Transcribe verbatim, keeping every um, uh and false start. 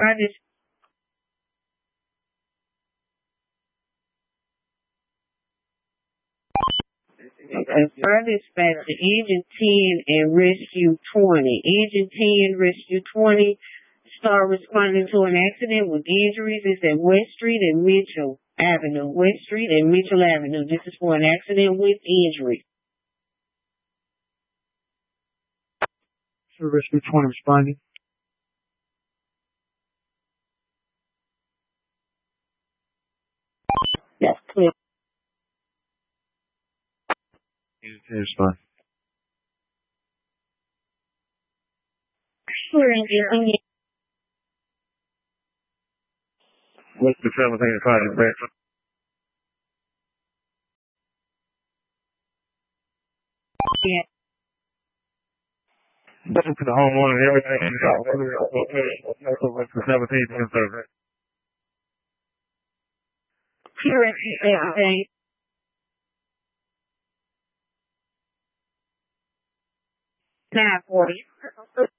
Furnace, furnace back to engine ten and rescue twenty. Engine ten, rescue twenty. Star responding to an accident with injuries. It's at West Street and Mitchell Avenue. West Street and Mitchell Avenue. This is for an accident with injury. Sir, rescue twenty responding. That's clear. Respond. Clear engine. What's the seventeen five back? Yeah. Back to the homeowner and everything. What's the seventeen five? Clear engine. nine forty.